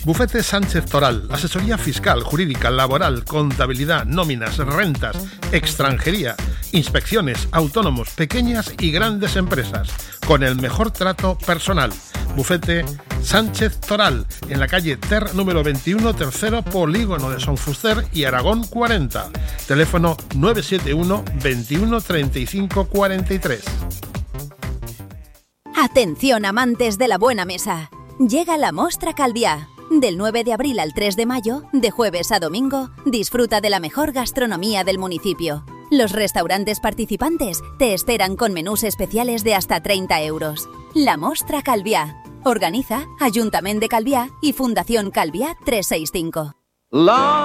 Bufete Sánchez Toral, asesoría fiscal, jurídica, laboral, contabilidad, nóminas, rentas, extranjería, inspecciones, autónomos, pequeñas y grandes empresas, con el mejor trato personal. Bufete Sánchez Toral, en la calle Ter número 21, tercero polígono de Son Fuster y Aragón 40. Teléfono 971 21 35 43. Atención, amantes de la buena mesa. Llega la Mostra Calviá. Del 9 de abril al 3 de mayo, de jueves a domingo, disfruta de la mejor gastronomía del municipio. Los restaurantes participantes te esperan con menús especiales de hasta 30 euros. La Mostra Calviá. Organiza Ayuntamiento de Calviá y Fundación Calviá 365.